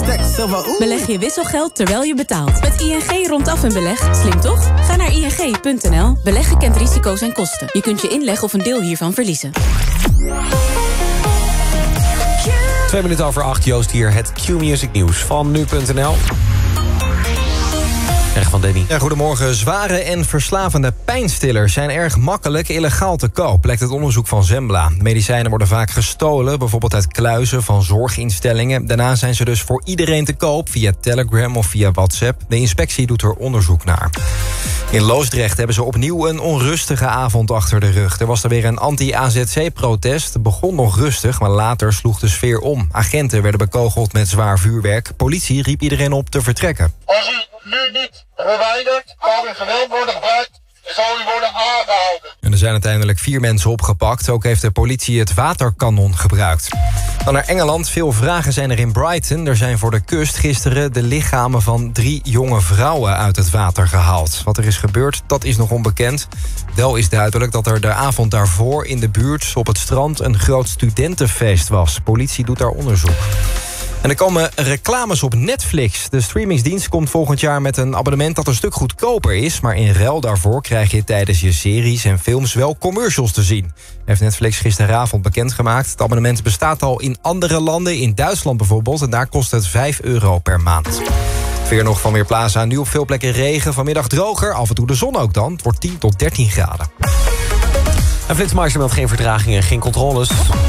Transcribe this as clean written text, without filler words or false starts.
Beleg je wisselgeld terwijl je betaalt. Met ING rondaf een beleg. Slim toch? Ga naar ing.nl. Beleggen kent risico's en kosten. Je kunt je inleg of een deel hiervan verliezen. 7:02, Joost hier, het Q-Music nieuws van nu.nl. Van Danny. Ja, goedemorgen. Zware en verslavende pijnstillers zijn erg makkelijk illegaal te koop, blijkt het onderzoek van Zembla. Medicijnen worden vaak gestolen, bijvoorbeeld uit kluizen van zorginstellingen. Daarna zijn ze dus voor iedereen te koop, via Telegram of via WhatsApp. De inspectie doet er onderzoek naar. In Loosdrecht hebben ze opnieuw een onrustige avond achter de rug. Er was er weer een anti-AZC-protest. Het begon nog rustig, maar later sloeg de sfeer om. Agenten werden bekogeld met zwaar vuurwerk. Politie riep iedereen op te vertrekken. Als u nu niet verwijdert, kan er geweld worden gebruikt en zal u worden aangehouden. En er zijn uiteindelijk 4 mensen opgepakt. Ook heeft de politie het waterkanon gebruikt. Dan naar Engeland. Veel vragen zijn er in Brighton. Er zijn voor de kust gisteren de lichamen van 3 jonge vrouwen uit het water gehaald. Wat er is gebeurd, dat is nog onbekend. Wel is duidelijk dat er de avond daarvoor in de buurt op het strand een groot studentenfeest was. Politie doet daar onderzoek. En er komen reclames op Netflix. De streamingsdienst komt volgend jaar met een abonnement dat een stuk goedkoper is. Maar in ruil daarvoor krijg je tijdens je series en films wel commercials te zien. Heeft Netflix gisteravond bekendgemaakt. Het abonnement bestaat al in andere landen, in Duitsland bijvoorbeeld. En daar kost het €5 per maand. Weer nog van Weerplaza. Nu op veel plekken regen. Vanmiddag droger. Af en toe de zon ook dan. Het wordt 10 tot 13 graden. Een Flitsmeister meldt geen vertragingen, geen controles.